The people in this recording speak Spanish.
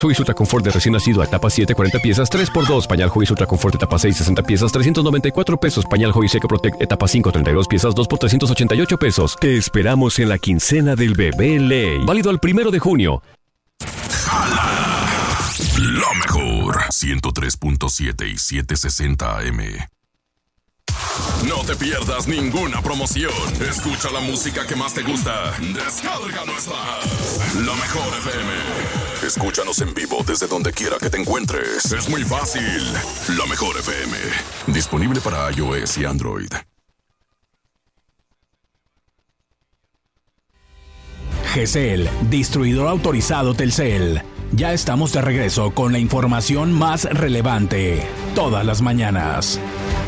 Huggies Ultra Confort de recién nacido a etapa 7, 40 piezas, 3x2. Pañal Huggies Ultra Confort etapa 6, 60 piezas, 394 pesos. Pañal Huggies Eco Protect etapa 5, 32 piezas, 2 por 388 pesos. Te esperamos en la quincena del bebé Ley. Válido al 1 de junio. ¡Jala! Lo mejor. 103.7 y 760 AM. No te pierdas ninguna promoción. Escucha la música que más te gusta. Descarga nuestra app. La Mejor FM. Escúchanos en vivo desde donde quiera que te encuentres. Es muy fácil. La Mejor FM. Disponible para iOS y Android. GESEL, distribuidor autorizado Telcel. Ya estamos de regreso con la información más relevante. Todas las mañanas.